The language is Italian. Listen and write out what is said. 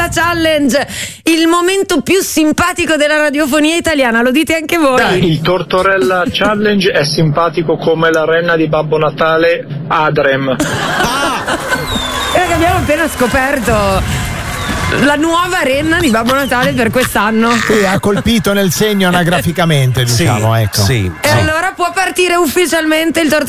Challenge, il momento più simpatico della radiofonia italiana, lo dite anche voi? Il Tortorella Challenge è simpatico come la renna di Babbo Natale Adrem. Abbiamo appena scoperto la nuova renna di Babbo Natale per quest'anno. Sì, ha colpito nel segno anagraficamente, diciamo, ecco. E allora può partire ufficialmente il Tortorella